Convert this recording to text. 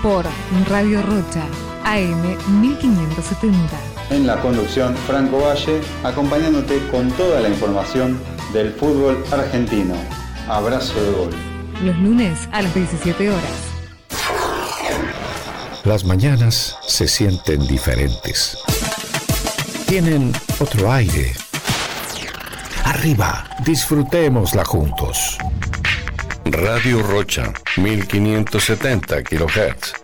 por Radio Rocha, AM 1570. En la conducción, Franco Valle, acompañándote con toda la información del fútbol argentino. Abrazo de gol. Los lunes a las 17 horas. Las mañanas se sienten diferentes. Tienen otro aire. Arriba, disfrutémosla juntos. Radio Rocha, 1570 kHz.